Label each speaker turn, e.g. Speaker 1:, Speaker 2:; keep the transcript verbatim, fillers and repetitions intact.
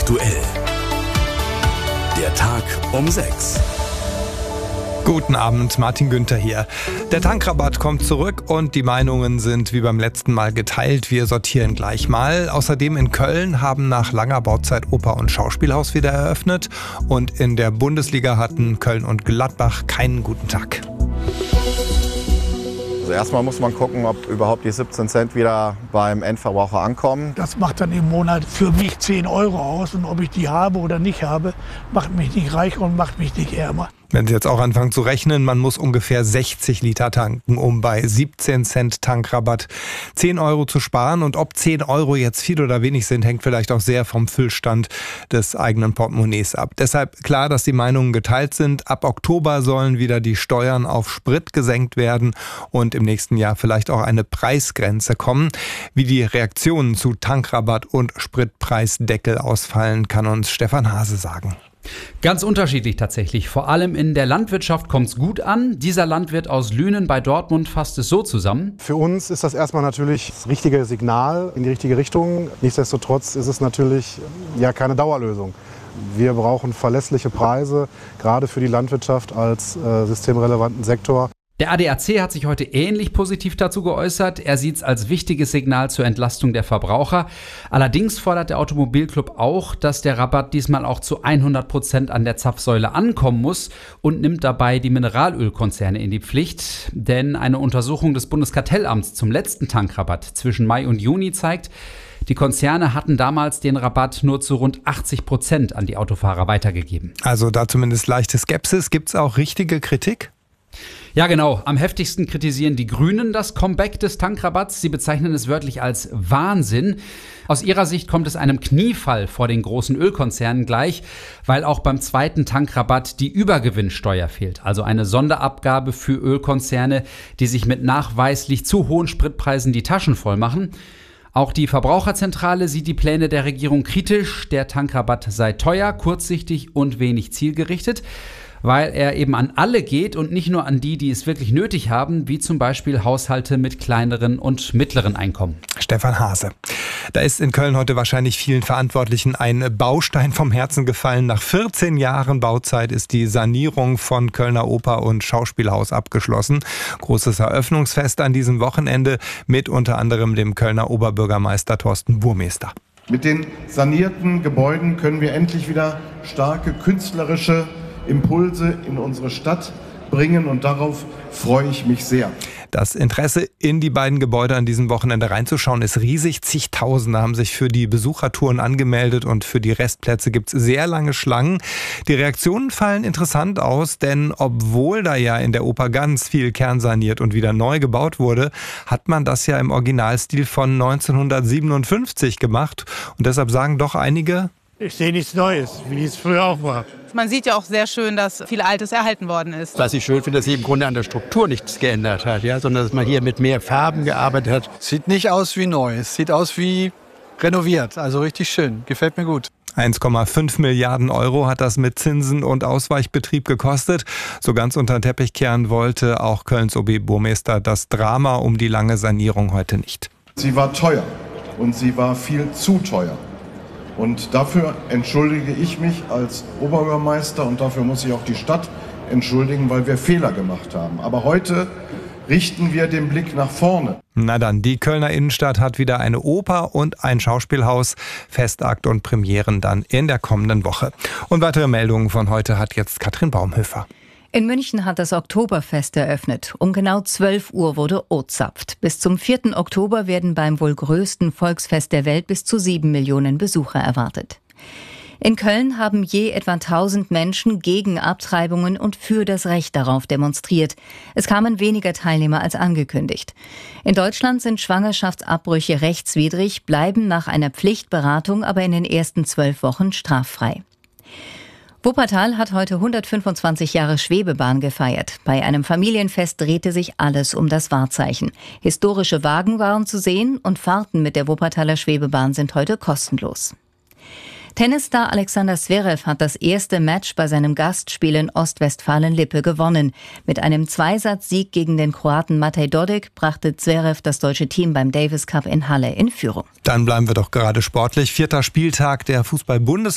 Speaker 1: aktuell. Der Tag um sechs.
Speaker 2: Guten Abend, Martin Günther hier. Der Tankrabatt kommt zurück und die Meinungen sind wie beim letzten Mal geteilt. Wir sortieren gleich mal. Außerdem in Köln haben nach langer Bauzeit Oper und Schauspielhaus wieder eröffnet. Und in der Bundesliga hatten Köln und Gladbach keinen guten Tag.
Speaker 3: Also erstmal muss man gucken, ob überhaupt die siebzehn Cent wieder beim Endverbraucher ankommen.
Speaker 4: Das macht dann im Monat für mich zehn Euro aus. Und ob ich die habe oder nicht habe, macht mich nicht reicher und macht mich nicht ärmer.
Speaker 2: Wenn Sie jetzt auch anfangen zu rechnen, man muss ungefähr sechzig Liter tanken, um bei siebzehn Cent Tankrabatt zehn Euro zu sparen. Und ob zehn Euro jetzt viel oder wenig sind, hängt vielleicht auch sehr vom Füllstand des eigenen Portemonnaies ab. Deshalb klar, dass die Meinungen geteilt sind. Ab Oktober sollen wieder die Steuern auf Sprit gesenkt werden und im nächsten Jahr vielleicht auch eine Preisgrenze kommen. Wie die Reaktionen zu Tankrabatt und Spritpreisdeckel ausfallen, kann uns Stefan Hase sagen.
Speaker 5: Ganz unterschiedlich tatsächlich. Vor allem in der Landwirtschaft kommt es gut an. Dieser Landwirt aus Lünen bei Dortmund fasst es so zusammen.
Speaker 6: Für uns ist das erstmal natürlich das richtige Signal in die richtige Richtung. Nichtsdestotrotz ist es natürlich ja keine Dauerlösung. Wir brauchen verlässliche Preise, gerade für die Landwirtschaft als äh, systemrelevanten Sektor.
Speaker 5: Der A D A C hat sich heute ähnlich positiv dazu geäußert. Er sieht es als wichtiges Signal zur Entlastung der Verbraucher. Allerdings fordert der Automobilclub auch, dass der Rabatt diesmal auch zu hundert Prozent an der Zapfsäule ankommen muss und nimmt dabei die Mineralölkonzerne in die Pflicht. Denn eine Untersuchung des Bundeskartellamts zum letzten Tankrabatt zwischen Mai und Juni zeigt, die Konzerne hatten damals den Rabatt nur zu rund achtzig Prozent an die Autofahrer weitergegeben.
Speaker 2: Also da zumindest leichte Skepsis. Gibt es auch richtige Kritik?
Speaker 5: Ja, genau. Am heftigsten kritisieren die Grünen das Comeback des Tankrabatts. Sie bezeichnen es wörtlich als Wahnsinn. Aus ihrer Sicht kommt es einem Kniefall vor den großen Ölkonzernen gleich, weil auch beim zweiten Tankrabatt die Übergewinnsteuer fehlt. Also eine Sonderabgabe für Ölkonzerne, die sich mit nachweislich zu hohen Spritpreisen die Taschen voll machen. Auch die Verbraucherzentrale sieht die Pläne der Regierung kritisch. Der Tankrabatt sei teuer, kurzsichtig und wenig zielgerichtet, weil er eben an alle geht und nicht nur an die, die es wirklich nötig haben, wie zum Beispiel Haushalte mit kleineren und mittleren Einkommen.
Speaker 2: Stefan Hase. Da ist in Köln heute wahrscheinlich vielen Verantwortlichen ein Baustein vom Herzen gefallen. Nach vierzehn Jahren Bauzeit ist die Sanierung von Kölner Oper- und Schauspielhaus abgeschlossen. Großes Eröffnungsfest an diesem Wochenende mit unter anderem dem Kölner Oberbürgermeister Thorsten Burmester.
Speaker 7: Mit den sanierten Gebäuden können wir endlich wieder starke künstlerische Impulse in unsere Stadt bringen und darauf freue ich mich sehr.
Speaker 2: Das Interesse, in die beiden Gebäude an diesem Wochenende reinzuschauen, ist riesig. Zigtausende haben sich für die Besuchertouren angemeldet und für die Restplätze gibt es sehr lange Schlangen. Die Reaktionen fallen interessant aus, denn obwohl da ja in der Oper ganz viel kernsaniert und wieder neu gebaut wurde, hat man das ja im Originalstil von neunzehnhundertsiebenundfünfzig gemacht. Und deshalb sagen doch einige:
Speaker 4: Ich sehe nichts Neues, wie es früher auch war.
Speaker 8: Man sieht ja auch sehr schön, dass viel Altes erhalten worden ist.
Speaker 9: Was ich schön finde, dass sich im Grunde an der Struktur nichts geändert hat, ja, sondern dass man hier mit mehr Farben gearbeitet hat.
Speaker 10: Sieht nicht aus wie neu, es sieht aus wie renoviert, also richtig schön, gefällt mir gut.
Speaker 2: eins Komma fünf Milliarden Euro hat das mit Zinsen und Ausweichbetrieb gekostet. So ganz unter den Teppich kehren wollte auch Kölns O B-Burmester das Drama um die lange Sanierung heute nicht.
Speaker 7: Sie war teuer und sie war viel zu teuer. Und dafür entschuldige ich mich als Oberbürgermeister und dafür muss sich auch die Stadt entschuldigen, weil wir Fehler gemacht haben. Aber heute richten wir den Blick nach vorne.
Speaker 2: Na dann, die Kölner Innenstadt hat wieder eine Oper und ein Schauspielhaus. Festakt und Premieren dann in der kommenden Woche. Und weitere Meldungen von heute hat jetzt Katrin Baumhöfer.
Speaker 11: In München hat das Oktoberfest eröffnet. Um genau zwölf Uhr wurde ozapft. Bis zum vierten Oktober werden beim wohl größten Volksfest der Welt bis zu sieben Millionen Besucher erwartet. In Köln haben je etwa tausend Menschen gegen Abtreibungen und für das Recht darauf demonstriert. Es kamen weniger Teilnehmer als angekündigt. In Deutschland sind Schwangerschaftsabbrüche rechtswidrig, bleiben nach einer Pflichtberatung aber in den ersten zwölf Wochen straffrei. Wuppertal hat heute hundertfünfundzwanzig Jahre Schwebebahn gefeiert. Bei einem Familienfest drehte sich alles um das Wahrzeichen. Historische Wagen waren zu sehen und Fahrten mit der Wuppertaler Schwebebahn sind heute kostenlos. Tennisstar Alexander Zverev hat das erste Match bei seinem Gastspiel in Ostwestfalen-Lippe gewonnen. Mit einem Zweisatzsieg gegen den Kroaten Matej Dodic brachte Zverev das deutsche Team beim Davis Cup in Halle in Führung.
Speaker 2: Dann bleiben wir doch gerade sportlich. Vierter Spieltag der Fußball-Bundesliga.